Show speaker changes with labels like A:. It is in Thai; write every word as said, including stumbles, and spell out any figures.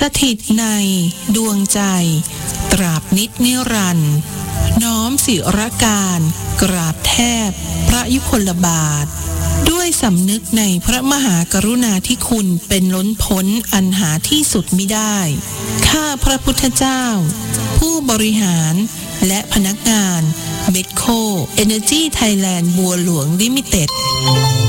A: ถิตในดวงใจตราบนิจนิรันดร์น้อมศิรการกราบแทบพระยุคลบาทด้วยสำนึกในพระมหากรุณาธิคุณเป็นล้นพ้นอันหาที่สุดมิได้ข้าพระพุทธเจ้าผู้บริหารและพนักงานเบคโค Energy Thailand บัวหลวงลิมิเต็ด